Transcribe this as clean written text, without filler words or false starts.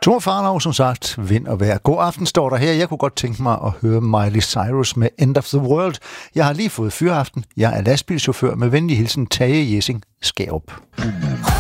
Thor Farlov, som sagt, vind og vejr. God aften, står der her. Jeg kunne godt tænke mig at høre Miley Cyrus med End of the World. Jeg har lige fået fyraften. Jeg er lastbilchauffør med venlig hilsen Tage Jessing Skærup.